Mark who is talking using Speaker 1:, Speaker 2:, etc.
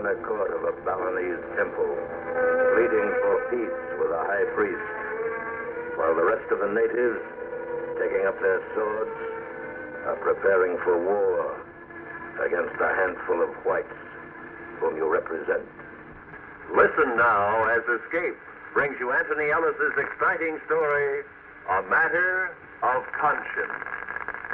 Speaker 1: inner court of a Balinese temple, pleading for peace with a high priest, while the rest of the natives, taking up their swords, are preparing for war against a handful of whites whom you represent.
Speaker 2: Listen now as Escape brings you Anthony Ellis's exciting story, A Matter of Conscience.